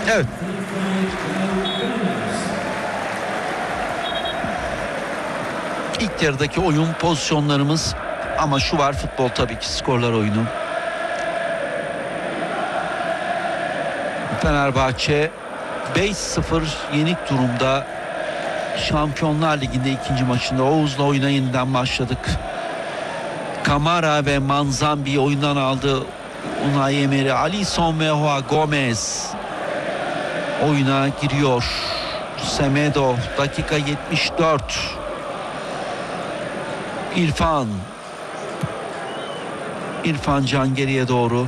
Evet. İlk yarıdaki oyun pozisyonlarımız, ama şu var, futbol tabii ki skorlar oyunu. Fenerbahçe 5-0 yenik durumda. Şampiyonlar Ligi'nde ikinci maçında Oğuz'la oyuna yeniden başladık. Kamara ve Manzambi oyundan aldı Unai Emery. Alisson ve Joao Gomez oyuna giriyor. Semedo dakika 74. İrfan Can geriye doğru.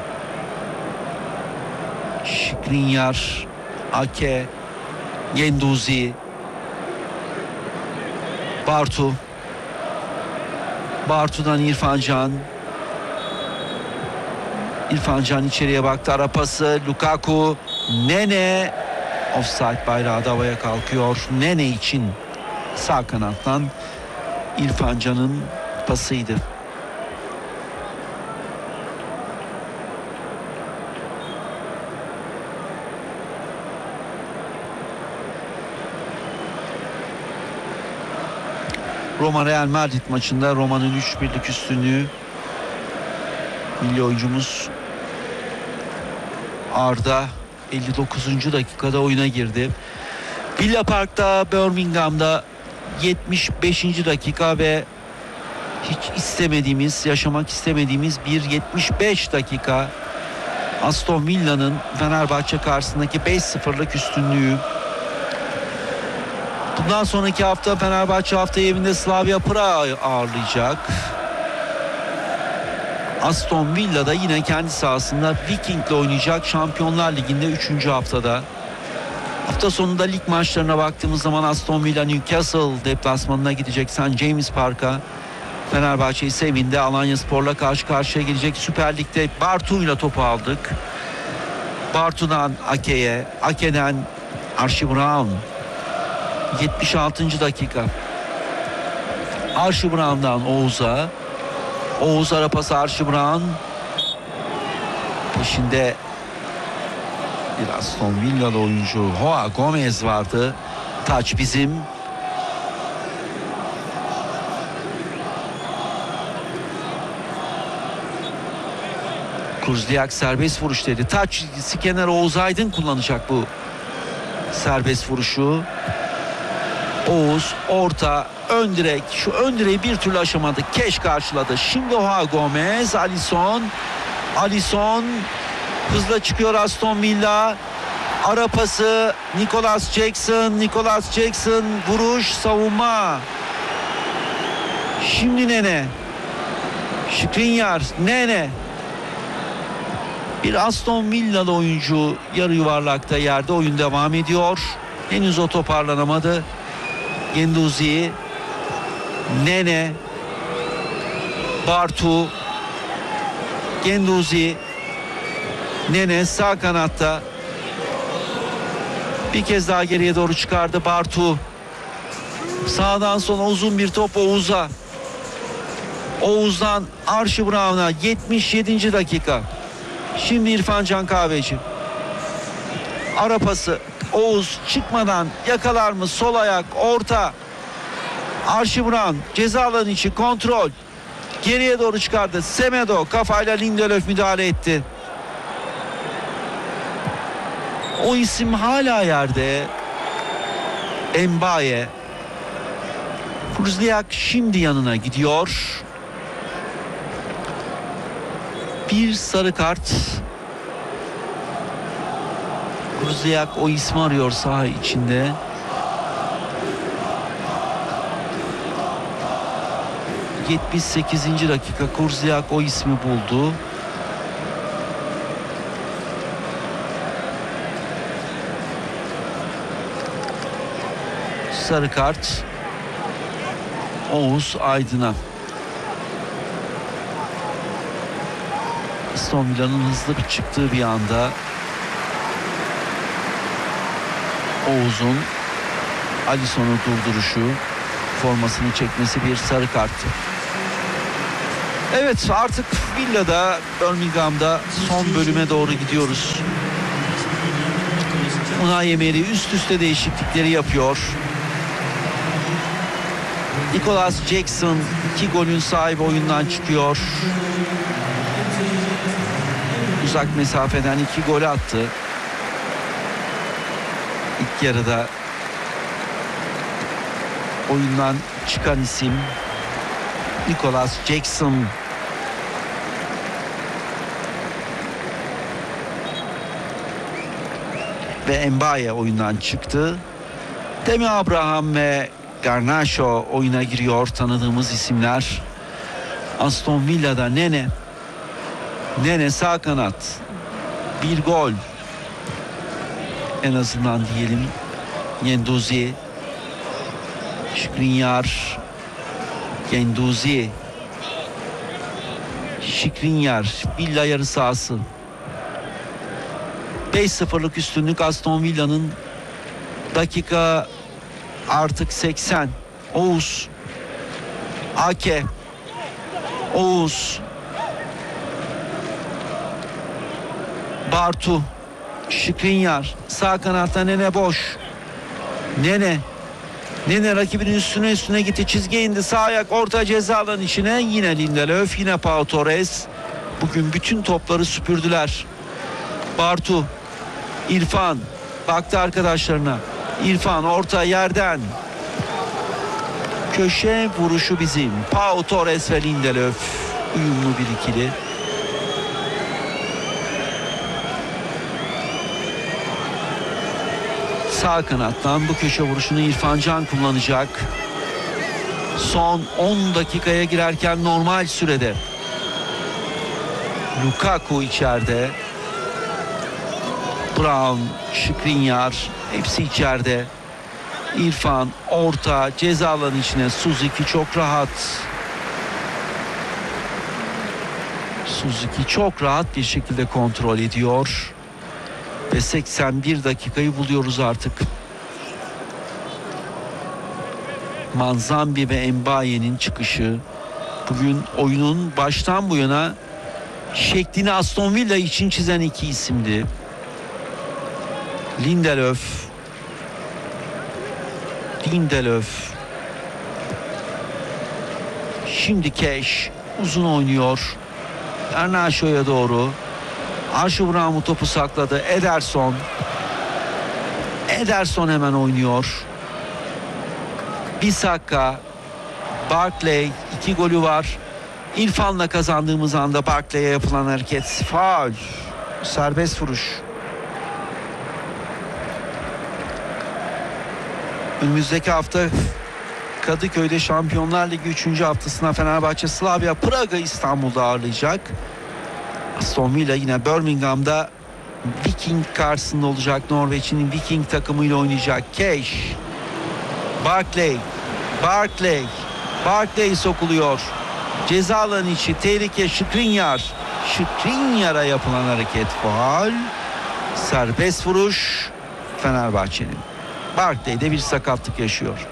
Skriniar, Ake, Genduzi, Bartu'dan İrfan Can. İrfan Can içeriye baktı. Ara pası Lukaku. Nene. Offside bayrağı da havaya kalkıyor. Nene için sağ kanattan İrfan Can'ın pasıydı. Roma Real Madrid maçında Roma'nın 3-1'lik üstünlüğü. Milli oyuncumuz Arda 59. dakikada oyuna girdi. Villa Park'ta Birmingham'da 75. dakika ve hiç yaşamak istemediğimiz bir 75 dakika. Aston Villa'nın Fenerbahçe karşısındaki 5-0'lık üstünlüğü. Bundan sonraki hafta Fenerbahçe haftaya evinde Slavia Prag'ı ağırlayacak. Aston Villa da yine kendi sahasında Viking'le oynayacak Şampiyonlar Ligi'nde 3. haftada. Hafta sonunda lig maçlarına baktığımız zaman Aston Villa Newcastle deplasmanına gidecek St. James Park'a. Fenerbahçe ise evinde Alanyaspor'la karşı karşıya gelecek. Süper Lig'de Bartu'yla topu aldık. Bartu'dan Ake'ye, Ake'den Archie Brown. 76. dakika. Archie Brown'dan Oğuz'a. Oğuz ara pası Archie Brown. Peşinde bir Aston Villa'lı oyuncu Joao Gomez vardı. Taç bizim. Kuzdiak serbest vuruş dedi. Taç çizgisi kenara Oğuz Aydın kullanacak bu serbest vuruşu. Oğuz orta ön direk, şu ön direği bir türlü aşamadı. Keş karşıladı. Şimdi Joao Gomez, Alisson hızla çıkıyor Aston Villa. Ara pası Nicolas Jackson vuruş, savunma. Şimdi Nene. Skriniar, Nene. Bir Aston Villa'lı oyuncu yarı yuvarlakta yerde, oyun devam ediyor. Henüz o toparlanamadı. Genduzi, Nene, Bartu, Genduzi, Nene sağ kanatta. Bir kez daha geriye doğru çıkardı Bartu. Sağdan sola uzun bir top Oğuz'a. Oğuz'dan Archie Brown'a 77. dakika. Şimdi İrfan Can Kahveci. Ara pası. Oğuz çıkmadan yakalar mı? Sol ayak, orta. Archie Brown ceza alanı içi kontrol. Geriye doğru çıkardı. Semedo kafayla Lindelöf müdahale etti. O isim hala yerde. Mbaye. Kuzdiak şimdi yanına gidiyor. Bir sarı kart. Kuzdiak o ismi arıyor saha içinde. ...78. dakika Kuzdiak o ismi buldu. Sarı kart Oğuz Aydın'a. Aston Villa'nın hızlı bir çıktığı bir anda Oğuz'un Alisson'u durduruşu, formasını çekmesi bir sarı karttı. Evet, artık Villa'da, Birmingham'da son bölüme doğru gidiyoruz. Unai Emery üst üste değişiklikleri yapıyor. Nicholas Jackson 2 golün sahibi oyundan çıkıyor. Uzak mesafeden 2 gol attı. İlk yarıda oyundan çıkan isim Nicholas Jackson. Ve Mbaye oyundan çıktı. Temi Abraham ve Garnacho oyuna giriyor, tanıdığımız isimler. Aston Villa'da Nene sağ kanat. Bir gol. En azından diyelim. Guendouzi. Skriniar. Guendouzi. Skriniar. Villa yarı sahası. 5-0'lık üstünlük Aston Villa'nın. Dakika artık 80. Oğuz. Ake. Oğuz. Bartu. Skriniar. Sağ kanatta Nene boş. Nene rakibinin üstüne gitti. Çizgiye indi. Sağ ayak orta ceza alanı içine. Yine Lindelöf. Yine Pau Torres. Bugün bütün topları süpürdüler. Bartu. İrfan. Baktı arkadaşlarına. İrfan orta yerden. Köşe vuruşu bizim. Pau Torres ve Lindelöf. Uyumlu bir ikili. Sağ kanattan bu köşe vuruşunu İrfan Can kullanacak. Son 10 dakikaya girerken normal sürede. Lukaku içeride. Brown, Skriniar hepsi içeride. İrfan orta ceza alanı içine. Suzuki çok rahat. Suzuki çok rahat bir şekilde kontrol ediyor. Ve 81 dakikayı buluyoruz artık. Manzambi ve Mbaye'nin çıkışı. Bugün oyunun baştan bu yana şeklini Aston Villa için çizen iki isimdi. Lindelöf. Şimdi Cash uzun oynuyor. Garnacho'ya doğru. Arşivram'ı topu sakladı. Ederson hemen oynuyor. Bissaka. Barkley 2 golü var. İrfan'la kazandığımız anda Barkley'e yapılan hareket faul. Serbest vuruş. Önümüzdeki hafta Kadıköy'de Şampiyonlar Ligi 3. haftasına Fenerbahçe Slavia Praga İstanbul'da ağırlayacak. Aston Villa yine Birmingham'da Viking karşısında olacak. Norveç'in Viking takımıyla oynayacak. Cash. Barkley sokuluyor. Ceza alanı içi tehlike. Skriniar'a yapılan hareket faul. Serbest vuruş Fenerbahçe'nin. Barkley'de bir sakatlık yaşıyor.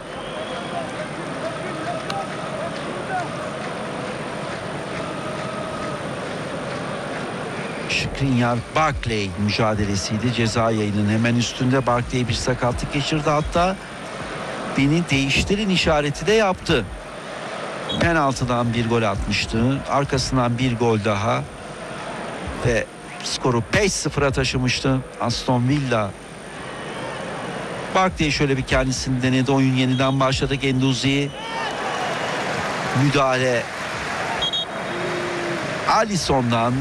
Skriniar Barkley mücadelesiydi. Ceza yayının hemen üstünde Barkley bir sakatlık geçirdi. Hatta beni değiştirin işareti de yaptı. Penaltıdan bir gol atmıştı. Arkasından bir gol daha. Ve skoru 5-0'a taşımıştı Aston Villa. Barkley şöyle bir kendisini denedi. Oyun yeniden başladı. Guendouzi. Müdahale. Alisson'dan.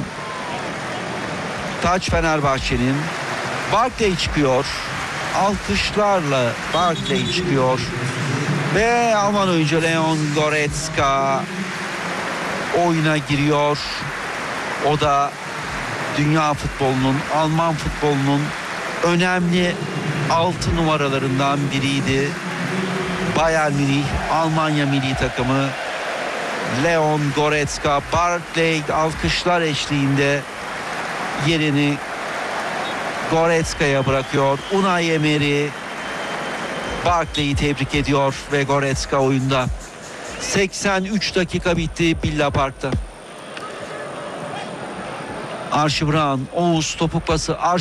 Taç Fenerbahçe'nin. Barkley çıkıyor. Alkışlarla Barkley çıkıyor. Ve Alman oyuncu Leon Goretzka oyuna giriyor. O da dünya futbolunun, Alman futbolunun önemli 6 numaralarından biriydi. Bayern Münih, Almanya milli takımı. Leon Goretzka, Barkley alkışlar eşliğinde yerini Goretzka'ya bırakıyor. Unai Emery Barkley'i tebrik ediyor ve Goretzka oyunda. 83 dakika bitti Villa Park'ta. Archie Brown, Oğuz topuk pası.